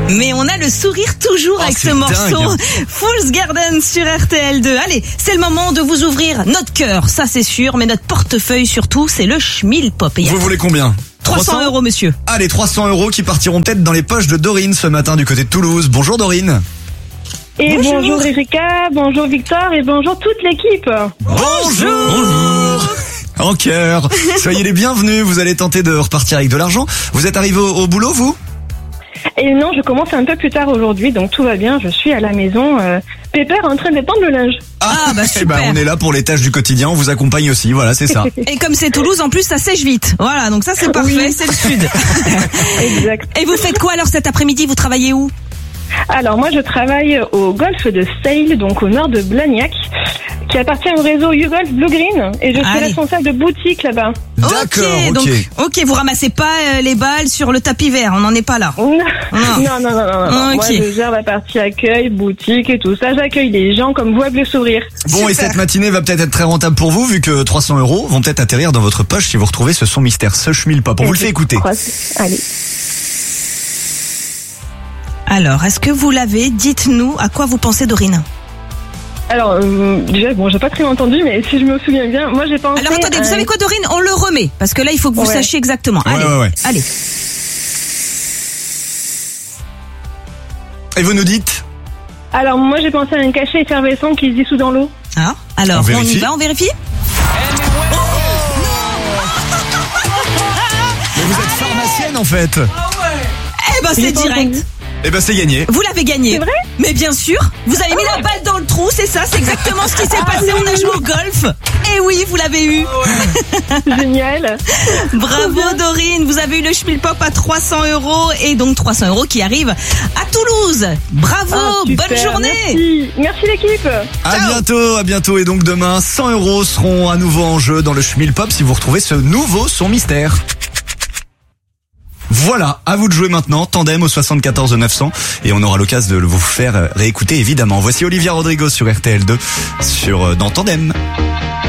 Mais on a le sourire toujours avec ce morceau. Fool's Garden sur RTL2. Allez, c'est le moment de vous ouvrir notre cœur, ça c'est sûr, mais notre portefeuille surtout, c'est le Schmilpop. Vous voulez combien? 300 € monsieur. Allez, 300 € qui partiront peut-être dans les poches de Dorine ce matin du côté de Toulouse. Bonjour Dorine. Et bonjour Erika, bonjour Victor et bonjour toute l'équipe. Bonjour. En cœur. Soyez les bienvenus, vous allez tenter de repartir avec de l'argent. Vous êtes arrivé au boulot, vous? Et non, je commence un peu plus tard aujourd'hui, donc tout va bien, je suis à la maison, pépère en train d'étendre le linge. Ah bah super. On est là pour les tâches du quotidien, on vous accompagne aussi, voilà, c'est ça. Et comme c'est Toulouse, en plus ça sèche vite. Voilà, donc ça c'est parfait, Oui. c'est le sud. Exact. Et vous faites quoi alors cet après-midi? Vous travaillez où? Alors moi je travaille au golfe de Sale, donc au nord de Blagnac, qui appartient au réseau YouGolf Blue Green, et je suis Allez. responsable de boutique là-bas. D'accord, ok. Donc, vous ramassez pas les balles sur le tapis vert, on n'en est pas là. Non, non. Ok. Moi je gère la partie accueil, boutique et tout ça, j'accueille les gens comme vous avec le sourire. Bon, et Super. cette matinée va peut-être être très rentable pour vous, vu que 300 € vont peut-être atterrir dans votre poche si vous retrouvez ce son mystère, ce Schmilpop. On vous le fait écouter. Allez. Alors, est-ce que vous l'avez? Dites-nous à quoi vous pensez, Dorine. Alors, déjà, bon, j'ai pas très entendu, mais si je me souviens bien, moi j'ai pensé... Alors attendez, vous savez quoi, Dorine? On le remet, parce que là il faut que vous Ouais. sachiez exactement. Allez, Ouais. allez. Et vous nous dites? Alors, moi j'ai pensé à un cachet effervescent qui se dissout dans l'eau. Ah, alors, On on y vérifie. va, on vérifie? Mais vous êtes pharmacienne en fait. Eh ben c'est J'ai pas direct. entendu. Eh ben c'est gagné. Vous l'avez gagné. C'est vrai? Mais bien sûr, vous avez mis la balle dans le trou, c'est ça, c'est exactement ce qui s'est passé, on a joué au golf. Et oui, vous l'avez eu. Génial. Bravo Dorine, vous avez eu le Schmilpop à 300 € et donc 300 € qui arrivent à Toulouse. Bravo, Ah, super, bonne journée. Merci l'équipe. À bientôt. Et donc demain, 100 € seront à nouveau en jeu dans le Schmilpop si vous retrouvez ce nouveau son mystère. Voilà, à vous de jouer maintenant, Tandem au 74 900 et on aura l'occasion de vous faire réécouter évidemment. Voici Olivia Rodrigo sur RTL2 dans Tandem.